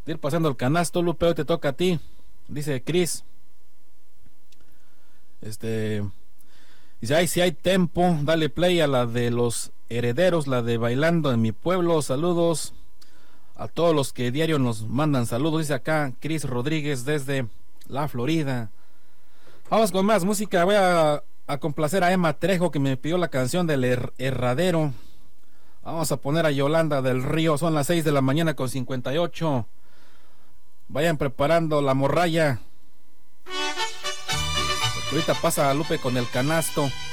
de ir pasando el canasto, Lupe. Hoy te toca a ti, dice Chris. Dice, ay, si hay tempo, dale play a la de Los Herederos, la de Bailando en mi Pueblo. Saludos a todos los que diario nos mandan saludos, dice acá Chris Rodríguez desde la Florida. Vamos con más música. Voy a complacer a Emma Trejo, que me pidió la canción del Herradero. Vamos a poner a Yolanda del Río. Son las 6 de la mañana con 58. Vayan preparando la morralla, porque ahorita pasa Lupe con el canasto.